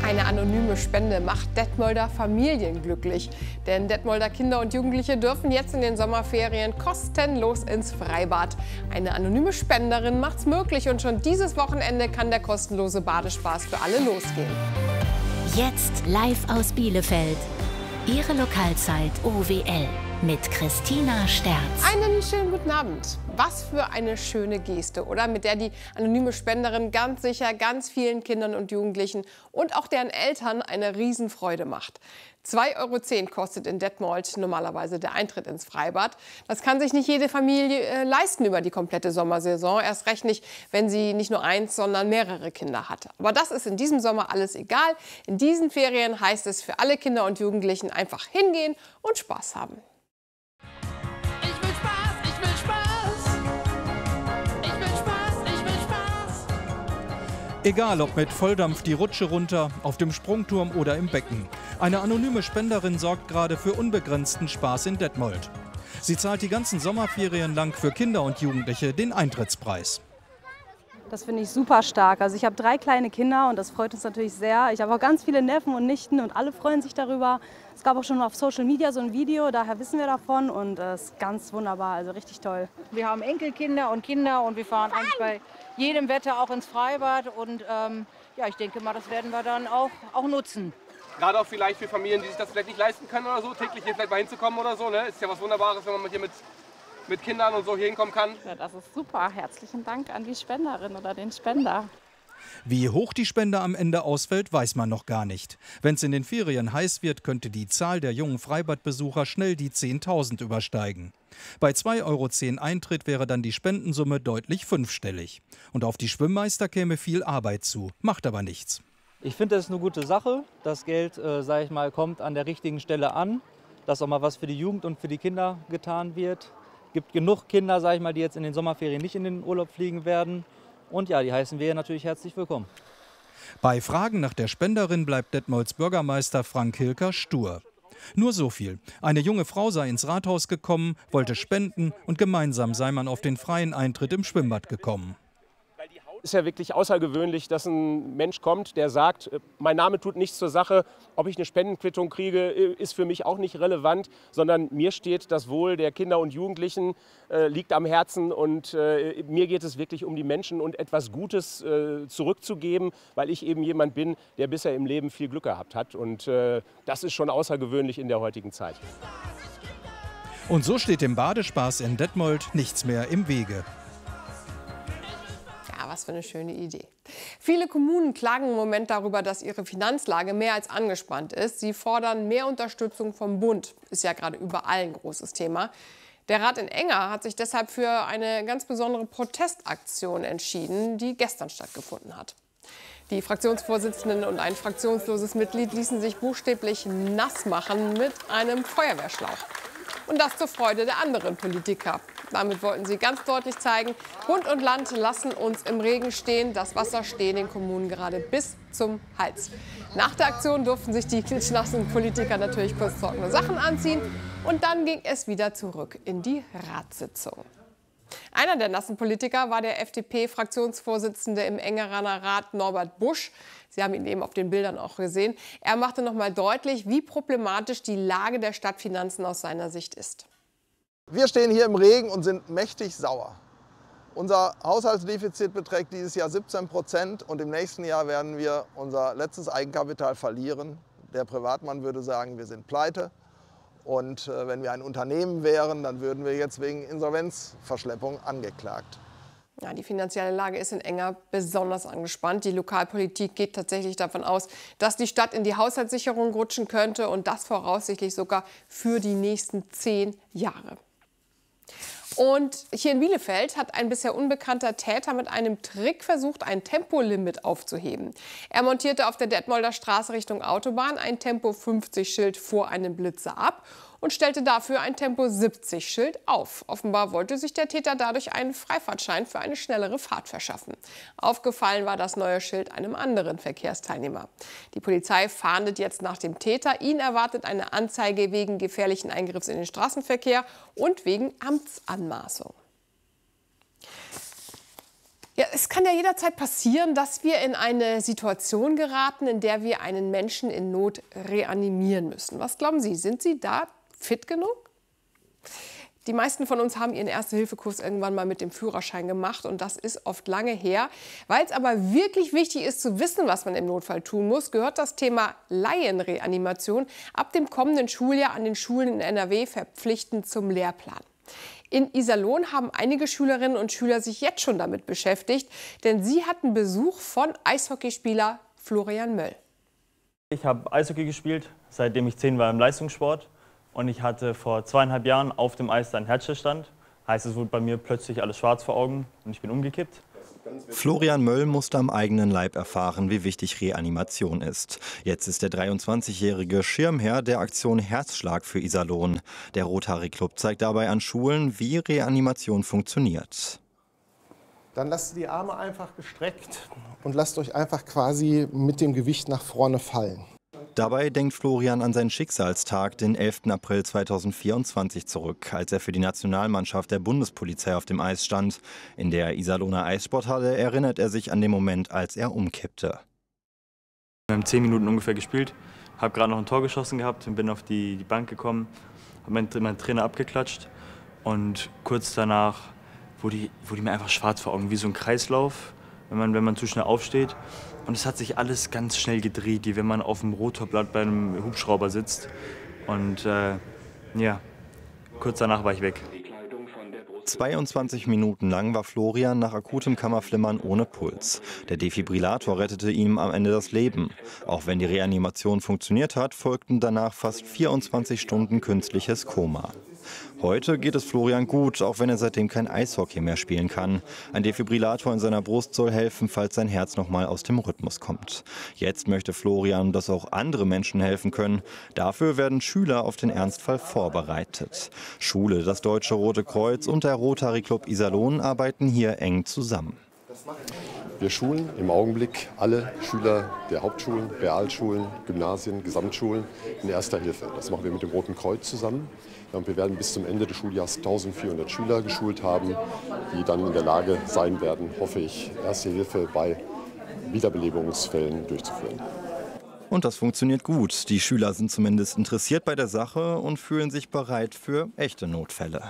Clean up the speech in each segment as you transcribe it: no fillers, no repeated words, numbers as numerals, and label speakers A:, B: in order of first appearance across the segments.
A: Eine anonyme Spende macht Detmolder Familien glücklich. Denn Detmolder Kinder und Jugendliche dürfen jetzt in den Sommerferien kostenlos ins Freibad. Eine anonyme Spenderin macht's möglich und schon dieses Wochenende kann der kostenlose Badespaß für alle losgehen.
B: Jetzt live aus Bielefeld. Ihre Lokalzeit OWL mit Christina Sterz.
A: Einen schönen guten Abend. Was für eine schöne Geste, oder? Mit der die anonyme Spenderin ganz sicher ganz vielen Kindern und Jugendlichen und auch deren Eltern eine Riesenfreude macht. 2,10 € kostet in Detmold normalerweise der Eintritt ins Freibad. Das kann sich nicht jede Familie leisten über die komplette Sommersaison. Erst recht nicht, wenn sie nicht nur eins, sondern mehrere Kinder hat. Aber das ist in diesem Sommer alles egal. In diesen Ferien heißt es für alle Kinder und Jugendlichen einfach hingehen und Spaß haben.
C: Egal ob mit Volldampf die Rutsche runter, auf dem Sprungturm oder im Becken. Eine anonyme Spenderin sorgt gerade für unbegrenzten Spaß in Detmold. Sie zahlt die ganzen Sommerferien lang für Kinder und Jugendliche den Eintrittspreis.
D: Das finde ich super stark. Also ich habe 3 kleine Kinder und das freut uns natürlich sehr. Ich habe auch ganz viele Neffen und Nichten und alle freuen sich darüber. Es gab auch schon auf Social Media so ein Video, daher wissen wir davon und es ist ganz wunderbar, also richtig toll.
E: Wir haben Enkelkinder und Kinder und wir fahren eigentlich bei jedem Wetter auch ins Freibad und ja, ich denke mal, das werden wir dann auch nutzen.
F: Gerade auch vielleicht für Familien, die sich das vielleicht nicht leisten können oder so, täglich hier vielleicht mal hinzukommen oder so, ne? Ist ja was Wunderbares, wenn man hier mit Kindern und so hier hinkommen kann.
G: Ja, das ist super. Herzlichen Dank an die Spenderin oder den Spender.
C: Wie hoch die Spende am Ende ausfällt, weiß man noch gar nicht. Wenn es in den Ferien heiß wird, könnte die Zahl der jungen Freibadbesucher schnell die 10.000 übersteigen. Bei 2,10 € Eintritt wäre dann die Spendensumme deutlich 5-stellig. Und auf die Schwimmmeister käme viel Arbeit zu, macht aber nichts.
H: Ich finde, das ist eine gute Sache. Das Geld, sage ich mal, kommt an der richtigen Stelle an, dass auch mal was für die Jugend und für die Kinder getan wird. Es gibt genug Kinder, sage ich mal, die jetzt in den Sommerferien nicht in den Urlaub fliegen werden. Und ja, die heißen wir natürlich herzlich willkommen.
C: Bei Fragen nach der Spenderin bleibt Detmolds Bürgermeister Frank Hilker stur. Nur so viel. Eine junge Frau sei ins Rathaus gekommen, wollte spenden und gemeinsam sei man auf den freien Eintritt im Schwimmbad gekommen.
F: Ist ja wirklich außergewöhnlich, dass ein Mensch kommt, der sagt, mein Name tut nichts zur Sache, ob ich eine Spendenquittung kriege, ist für mich auch nicht relevant, sondern mir steht das Wohl der Kinder und Jugendlichen, liegt am Herzen und mir geht es wirklich um die Menschen und etwas Gutes zurückzugeben, weil ich eben jemand bin, der bisher im Leben viel Glück gehabt hat und das ist schon außergewöhnlich in der heutigen Zeit.
C: Und so steht dem Badespaß in Detmold nichts mehr im Wege.
A: Was für eine schöne Idee. Viele Kommunen klagen im Moment darüber, dass ihre Finanzlage mehr als angespannt ist. Sie fordern mehr Unterstützung vom Bund. Ist ja gerade überall ein großes Thema. Der Rat in Enger hat sich deshalb für eine ganz besondere Protestaktion entschieden, die gestern stattgefunden hat. Die Fraktionsvorsitzenden und ein fraktionsloses Mitglied ließen sich buchstäblich nass machen mit einem Feuerwehrschlauch. Und das zur Freude der anderen Politiker. Damit wollten sie ganz deutlich zeigen, Bund und Land lassen uns im Regen stehen. Das Wasser steht den Kommunen gerade bis zum Hals. Nach der Aktion durften sich die klitschnassen Politiker natürlich kurz trockene Sachen anziehen. Und dann ging es wieder zurück in die Ratssitzung. Einer der nassen Politiker war der FDP-Fraktionsvorsitzende im Engeraner Rat, Norbert Busch. Sie haben ihn eben auf den Bildern auch gesehen. Er machte noch mal deutlich, wie problematisch die Lage der Stadtfinanzen aus seiner Sicht ist.
I: Wir stehen hier im Regen und sind mächtig sauer. Unser Haushaltsdefizit beträgt dieses Jahr 17% und im nächsten Jahr werden wir unser letztes Eigenkapital verlieren. Der Privatmann würde sagen, wir sind pleite. Und wenn wir ein Unternehmen wären, dann würden wir jetzt wegen Insolvenzverschleppung angeklagt.
A: Ja, die finanzielle Lage ist in Enger besonders angespannt. Die Lokalpolitik geht tatsächlich davon aus, dass die Stadt in die Haushaltssicherung rutschen könnte und das voraussichtlich sogar für die nächsten 10 Jahre. Und hier in Bielefeld hat ein bisher unbekannter Täter mit einem Trick versucht, ein Tempolimit aufzuheben. Er montierte auf der Detmolder Straße Richtung Autobahn ein Tempo-50-Schild vor einem Blitzer ab und stellte dafür ein Tempo-70-Schild auf. Offenbar wollte sich der Täter dadurch einen Freifahrtschein für eine schnellere Fahrt verschaffen. Aufgefallen war das neue Schild einem anderen Verkehrsteilnehmer. Die Polizei fahndet jetzt nach dem Täter. Ihn erwartet eine Anzeige wegen gefährlichen Eingriffs in den Straßenverkehr und wegen Amtsanmaßung. Ja, es kann ja jederzeit passieren, dass wir in eine Situation geraten, in der wir einen Menschen in Not reanimieren müssen. Was glauben Sie, sind Sie da fit genug? Die meisten von uns haben ihren Erste-Hilfe-Kurs irgendwann mal mit dem Führerschein gemacht und das ist oft lange her. Weil es aber wirklich wichtig ist zu wissen, was man im Notfall tun muss, gehört das Thema Laienreanimation ab dem kommenden Schuljahr an den Schulen in NRW verpflichtend zum Lehrplan. In Iserlohn haben einige Schülerinnen und Schüler sich jetzt schon damit beschäftigt, denn sie hatten Besuch von Eishockeyspieler Florian Möll.
J: Ich habe Eishockey gespielt, seitdem ich 10 war im Leistungssport. Und ich hatte vor 2,5 Jahren auf dem Eis einen Herzstillstand. Heißt, es wurde bei mir plötzlich alles schwarz vor Augen und ich bin umgekippt.
K: Florian Möll musste am eigenen Leib erfahren, wie wichtig Reanimation ist. Jetzt ist der 23-jährige Schirmherr der Aktion Herzschlag für Iserlohn. Der Rotary-Club zeigt dabei an Schulen, wie Reanimation funktioniert.
L: Dann lasst die Arme einfach gestreckt und lasst euch einfach quasi mit dem Gewicht nach vorne fallen.
K: Dabei denkt Florian an seinen Schicksalstag, den 11. April 2024 zurück, als er für die Nationalmannschaft der Bundespolizei auf dem Eis stand. In der Iserlohner Eissporthalle erinnert er sich an den Moment, als er umkippte.
J: Wir haben 10 Minuten ungefähr gespielt, habe gerade noch ein Tor geschossen gehabt und bin auf die Bank gekommen, habe meinen Trainer abgeklatscht und kurz danach wurde mir einfach schwarz vor Augen, wie so ein Kreislauf, wenn man zu schnell aufsteht. Und es hat sich alles ganz schnell gedreht, wie wenn man auf dem Rotorblatt bei einem Hubschrauber sitzt. Und ja, kurz danach war ich weg.
K: 22 Minuten lang war Florian nach akutem Kammerflimmern ohne Puls. Der Defibrillator rettete ihm am Ende das Leben. Auch wenn die Reanimation funktioniert hat, folgten danach fast 24 Stunden künstliches Koma. Heute geht es Florian gut, auch wenn er seitdem kein Eishockey mehr spielen kann. Ein Defibrillator in seiner Brust soll helfen, falls sein Herz noch mal aus dem Rhythmus kommt. Jetzt möchte Florian, dass auch andere Menschen helfen können. Dafür werden Schüler auf den Ernstfall vorbereitet. Schule, das Deutsche Rote Kreuz und der Rotary Club Iserlohn arbeiten hier eng zusammen.
M: Wir schulen im Augenblick alle Schüler der Hauptschulen, Realschulen, Gymnasien, Gesamtschulen in Erster Hilfe. Das machen wir mit dem Roten Kreuz zusammen. Und wir werden bis zum Ende des Schuljahres 1400 Schüler geschult haben, die dann in der Lage sein werden, hoffe ich, Erste Hilfe bei Wiederbelebungsfällen durchzuführen.
K: Und das funktioniert gut. Die Schüler sind zumindest interessiert bei der Sache und fühlen sich bereit für echte Notfälle.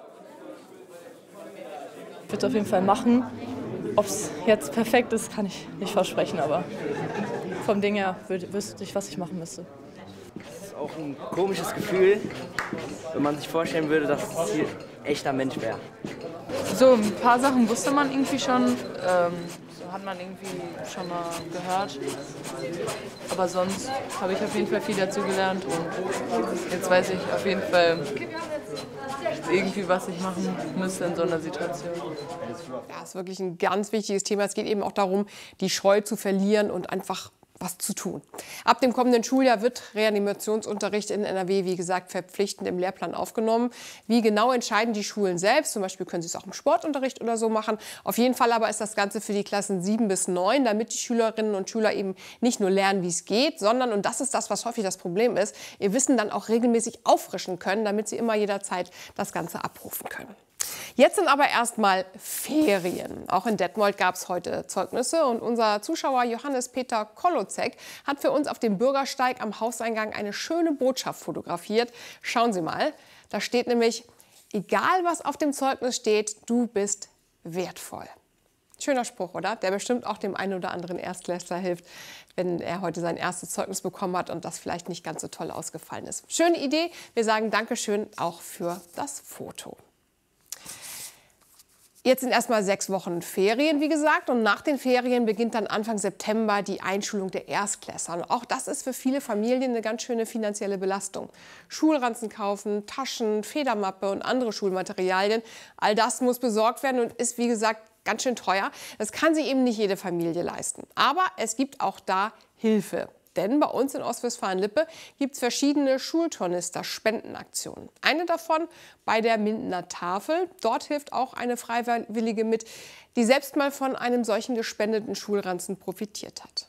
N: Ich würde es auf jeden Fall machen. Ob es jetzt perfekt ist, kann ich nicht versprechen, aber vom Ding her wüsste ich, was ich machen müsste.
O: Das ist auch ein komisches Gefühl, wenn man sich vorstellen würde, dass es hier echter Mensch wäre.
P: So, ein paar Sachen wusste man irgendwie schon, so hat man irgendwie schon mal gehört. Aber sonst habe ich auf jeden Fall viel dazugelernt und jetzt weiß ich auf jeden Fall irgendwie, was ich machen müsste in so einer Situation.
A: Ja, das ist wirklich ein ganz wichtiges Thema. Es geht eben auch darum, die Scheu zu verlieren und einfach was zu tun. Ab dem kommenden Schuljahr wird Reanimationsunterricht in NRW, wie gesagt, verpflichtend im Lehrplan aufgenommen. Wie genau entscheiden die Schulen selbst? Zum Beispiel können sie es auch im Sportunterricht oder so machen. Auf jeden Fall aber ist das Ganze für die Klassen 7 bis 9, damit die Schülerinnen und Schüler eben nicht nur lernen, wie es geht, sondern, und das ist das, was häufig das Problem ist, ihr Wissen dann auch regelmäßig auffrischen können, damit sie immer jederzeit das Ganze abrufen können. Jetzt sind aber erstmal Ferien. Auch in Detmold gab es heute Zeugnisse und unser Zuschauer Johannes-Peter Kolozek hat für uns auf dem Bürgersteig am Hauseingang eine schöne Botschaft fotografiert. Schauen Sie mal, da steht nämlich, egal was auf dem Zeugnis steht, du bist wertvoll. Schöner Spruch, oder? Der bestimmt auch dem einen oder anderen Erstklässler hilft, wenn er heute sein erstes Zeugnis bekommen hat und das vielleicht nicht ganz so toll ausgefallen ist. Schöne Idee. Wir sagen Dankeschön auch für das Foto. Jetzt sind erstmal 6 Wochen Ferien, wie gesagt, und nach den Ferien beginnt dann Anfang September die Einschulung der Erstklässler. Und auch das ist für viele Familien eine ganz schöne finanzielle Belastung. Schulranzen kaufen, Taschen, Federmappe und andere Schulmaterialien, all das muss besorgt werden und ist, wie gesagt, ganz schön teuer. Das kann sich eben nicht jede Familie leisten. Aber es gibt auch da Hilfe. Denn bei uns in Ostwestfalen-Lippe gibt es verschiedene Schultornister-Spendenaktionen. Eine davon bei der Mindener Tafel. Dort hilft auch eine Freiwillige mit, die selbst mal von einem solchen gespendeten Schulranzen profitiert hat.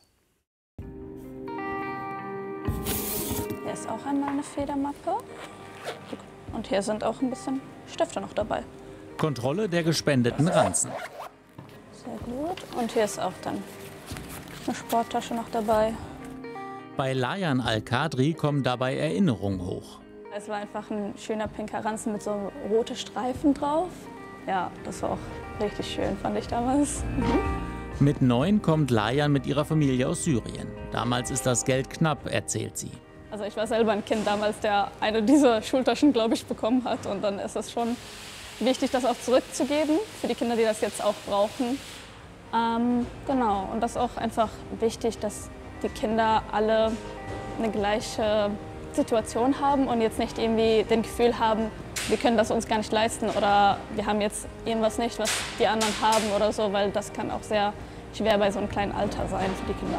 G: Hier ist auch einmal eine Federmappe. Und hier sind auch ein bisschen Stifte noch dabei.
Q: Kontrolle der gespendeten Ranzen.
G: Sehr gut. Und hier ist auch dann eine Sporttasche noch dabei.
Q: Bei Layan Al-Kadri kommen dabei Erinnerungen hoch.
G: Es war einfach ein schöner pinker Ranzen mit so roten Streifen drauf. Ja, das war auch richtig schön, fand ich damals.
Q: Mit 9 kommt Layan mit ihrer Familie aus Syrien. Damals ist das Geld knapp, erzählt sie.
G: Also ich war selber ein Kind damals, der eine dieser Schultaschen, glaube ich, bekommen hat. Und dann ist es schon wichtig, das auch zurückzugeben für die Kinder, die das jetzt auch brauchen. Genau, und das ist auch einfach wichtig, dass die Kinder alle eine gleiche Situation haben und jetzt nicht irgendwie das Gefühl haben, wir können das uns gar nicht leisten oder wir haben jetzt irgendwas nicht, was die anderen haben oder so, weil das kann auch sehr schwer bei so einem kleinen Alter sein für die Kinder.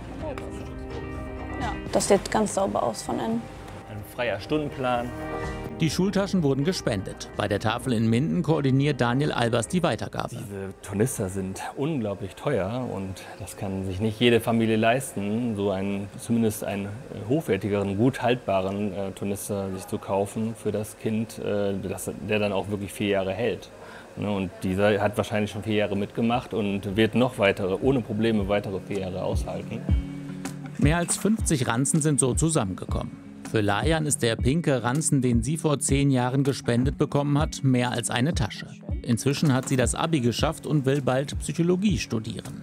G: Ja, das sieht ganz sauber aus von innen.
R: Ein freier Stundenplan.
Q: Die Schultaschen wurden gespendet. Bei der Tafel in Minden koordiniert Daniel Albers die Weitergabe.
R: Diese Tornister sind unglaublich teuer und das kann sich nicht jede Familie leisten, so zumindest einen hochwertigeren, gut haltbaren Tornister sich zu kaufen für das Kind, der dann auch wirklich 4 Jahre hält. Und dieser hat wahrscheinlich schon 4 Jahre mitgemacht und wird noch ohne Probleme weitere 4 Jahre aushalten.
Q: Mehr als 50 Ranzen sind so zusammengekommen. Für Layan ist der pinke Ranzen, den sie vor 10 Jahren gespendet bekommen hat, mehr als eine Tasche. Inzwischen hat sie das Abi geschafft und will bald Psychologie studieren.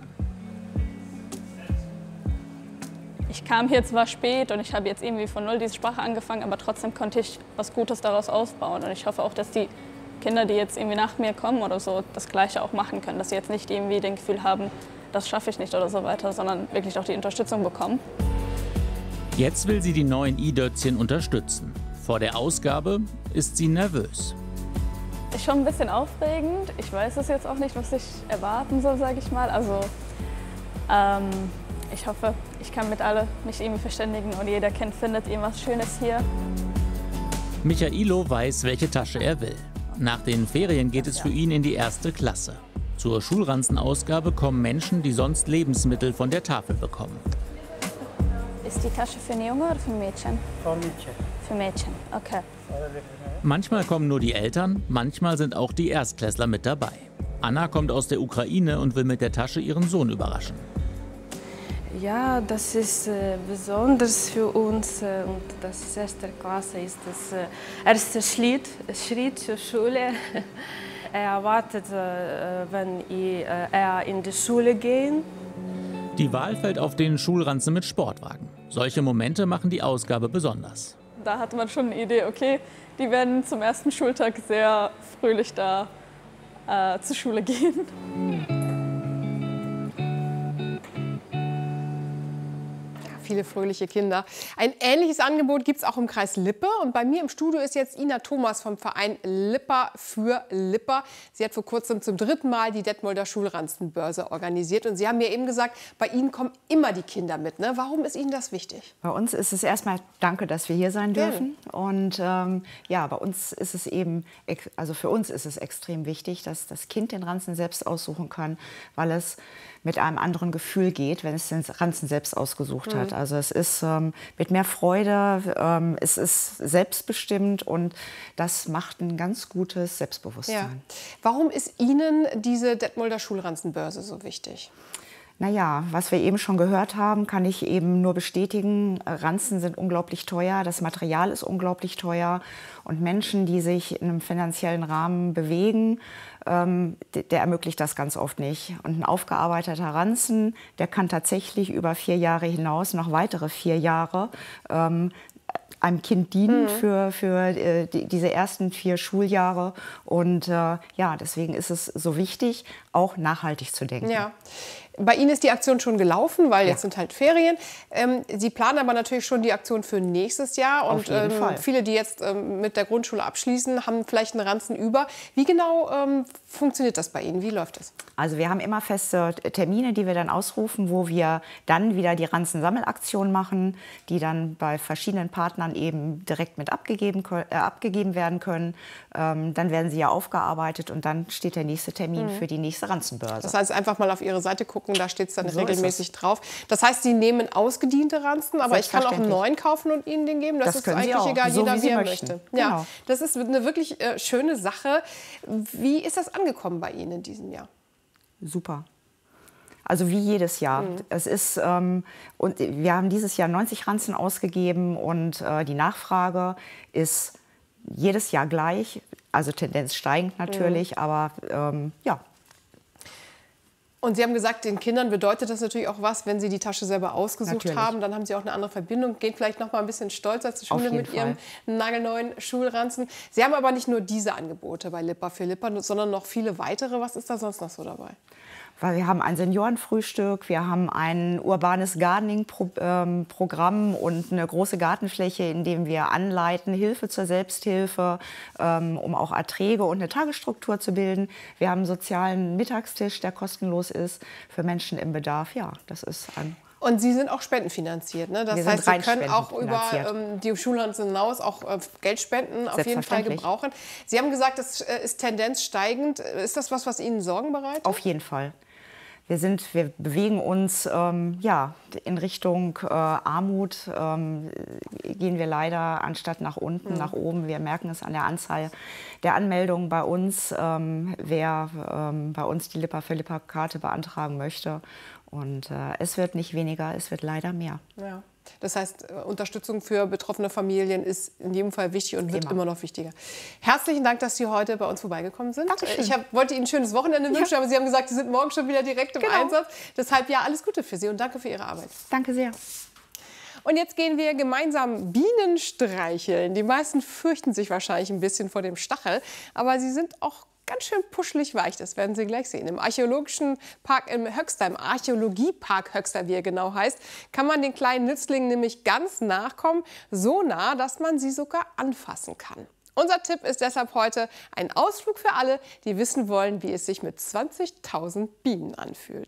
G: Ich kam hier zwar spät und ich habe jetzt irgendwie von null diese Sprache angefangen, aber trotzdem konnte ich was Gutes daraus aufbauen. Und ich hoffe auch, dass die Kinder, die jetzt irgendwie nach mir kommen oder so, das Gleiche auch machen können. Dass sie jetzt nicht irgendwie das Gefühl haben, das schaffe ich nicht oder so weiter, sondern wirklich auch die Unterstützung bekommen.
Q: Jetzt will sie die neuen i-Dötzchen unterstützen. Vor der Ausgabe ist sie nervös.
G: Ist schon ein bisschen aufregend. Ich weiß es jetzt auch nicht, was ich erwarten soll, sage ich mal. Also ich hoffe, ich kann mit alle mich irgendwie verständigen und jeder findet irgendwas Schönes hier.
Q: Michailo weiß, welche Tasche er will. Nach den Ferien geht es für ihn in die 1. Klasse. Zur Schulranzenausgabe kommen Menschen, die sonst Lebensmittel von der Tafel bekommen.
G: Ist die Tasche für einen Junge oder für ein Mädchen?
S: Für Mädchen.
G: Für Mädchen, okay.
Q: Manchmal kommen nur die Eltern, manchmal sind auch die Erstklässler mit dabei. Anna kommt aus der Ukraine und will mit der Tasche ihren Sohn überraschen.
T: Ja, das ist besonders für uns und das 1. Klasse ist das erste Schritt zur Schule. Er erwartet, wenn er in die Schule geht.
Q: Die Wahl fällt auf den Schulranzen mit Sportwagen. Solche Momente machen die Ausgabe besonders.
G: Da hatte man schon eine Idee, okay, die werden zum ersten Schultag sehr fröhlich da zur Schule gehen.
A: Viele fröhliche Kinder. Ein ähnliches Angebot gibt es auch im Kreis Lippe. Und bei mir im Studio ist jetzt Ina Thomas vom Verein Lipper für Lipper. Sie hat vor kurzem zum 3. Mal die Detmolder Schulranzenbörse organisiert. Und Sie haben mir eben gesagt, bei Ihnen kommen immer die Kinder mit. Ne? Warum ist Ihnen das wichtig?
U: Bei uns ist es erstmal danke, dass wir hier sein dürfen. Und ja, bei uns ist es eben, also für uns ist es extrem wichtig, dass das Kind den Ranzen selbst aussuchen kann, weil es mit einem anderen Gefühl geht, wenn es den Ranzen selbst ausgesucht hat. Also es ist mit mehr Freude, es ist selbstbestimmt und das macht ein ganz gutes Selbstbewusstsein.
A: Ja. Warum ist Ihnen diese Detmolder Schulranzenbörse so wichtig?
U: Naja, was wir eben schon gehört haben, kann ich eben nur bestätigen. Ranzen sind unglaublich teuer, das Material ist unglaublich teuer. Und Menschen, die sich in einem finanziellen Rahmen bewegen, der ermöglicht das ganz oft nicht. Und ein aufgearbeiteter Ranzen, der kann tatsächlich über 4 Jahre hinaus noch weitere 4 Jahre einem Kind dienen für diese ersten 4 Schuljahre. Und ja, deswegen ist es so wichtig, auch nachhaltig zu denken.
A: Ja. Bei Ihnen ist die Aktion schon gelaufen, weil jetzt sind halt Ferien. Sie planen aber natürlich schon die Aktion für nächstes Jahr. Und
U: Auf jeden Fall.
A: Viele, die jetzt mit der Grundschule abschließen, haben vielleicht einen Ranzen über. Wie genau funktioniert das bei Ihnen? Wie läuft das?
U: Also wir haben immer feste Termine, die wir dann ausrufen, wo wir dann wieder die Ranzensammelaktion machen, die dann bei verschiedenen Partnern eben direkt mit abgegeben werden können. Dann werden sie ja aufgearbeitet und dann steht der nächste Termin für die nächste Ranzenbörse.
A: Das heißt, einfach mal auf Ihre Seite gucken, da steht es dann regelmäßig drauf. Das heißt, Sie nehmen ausgediente Ranzen, aber ich kann auch einen neuen kaufen und Ihnen den geben? Das ist eigentlich egal,
U: so
A: jeder wie er
U: möchte.
A: möchte.
U: Genau.
A: Ja, das ist eine wirklich schöne Sache. Wie ist das angekommen bei Ihnen in diesem Jahr?
U: super. Also wie jedes Jahr. Es ist, und wir haben dieses Jahr 90 Ranzen ausgegeben und die Nachfrage ist jedes Jahr gleich, also Tendenz steigend natürlich, aber ja.
A: Und Sie haben gesagt, den Kindern bedeutet das natürlich auch was, wenn sie die Tasche selber ausgesucht haben. Dann haben sie auch eine andere Verbindung, gehen vielleicht noch mal ein bisschen stolzer zur Schule mit ihrem nagelneuen Schulranzen. Sie haben aber nicht nur diese Angebote bei Lipa für Lipa, sondern noch viele weitere. Was ist da sonst noch so dabei?
U: Weil wir haben ein Seniorenfrühstück, wir haben ein urbanes Gardening-Programm und eine große Gartenfläche, in dem wir anleiten, Hilfe zur Selbsthilfe, um auch Erträge und eine Tagesstruktur zu bilden. Wir haben einen sozialen Mittagstisch, der kostenlos ist für Menschen im Bedarf. Ja, das ist ein...
A: Und Sie sind auch spendenfinanziert, ne? Das heißt, Sie können auch über die Schulranzen hinaus auch Geld spenden, auf jeden Fall gebrauchen. Sie haben gesagt, das ist Tendenz steigend. Ist das was Ihnen Sorgen bereitet?
U: Auf jeden Fall. Wir bewegen uns ja, in Richtung Armut, gehen wir leider anstatt nach unten, nach oben. Wir merken es an der Anzahl der Anmeldungen bei uns, wer bei uns die Lipa für Lipa-Karte beantragen möchte. Und es wird nicht weniger, es wird leider mehr.
A: Ja. Das heißt, Unterstützung für betroffene Familien ist in jedem Fall wichtig und wird immer noch wichtiger. Herzlichen Dank, dass Sie heute bei uns vorbeigekommen sind.
U: Dankeschön.
A: Ich wollte Ihnen ein schönes Wochenende wünschen, aber Sie haben gesagt, Sie sind morgen schon wieder direkt im Einsatz. Deshalb ja, alles Gute für Sie und danke für Ihre Arbeit.
U: Danke sehr.
A: Und jetzt gehen wir gemeinsam Bienen streicheln. Die meisten fürchten sich wahrscheinlich ein bisschen vor dem Stachel, aber sie sind auch ganz schön puschelig weich, das werden Sie gleich sehen. Im Archäologischen Park im Höxter, im Archäologiepark Höxter, wie er genau heißt, kann man den kleinen Nützlingen nämlich ganz nachkommen, so nah, dass man sie sogar anfassen kann. Unser Tipp ist deshalb heute ein Ausflug für alle, die wissen wollen, wie es sich mit 20.000 Bienen anfühlt.